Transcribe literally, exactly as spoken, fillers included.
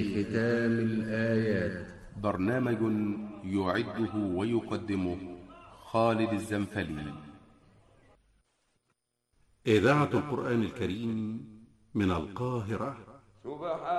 ختام الآيات. برنامج يعده ويقدمه خالد الزنفلي. إذاعة القرآن الكريم من القاهرة. سبحان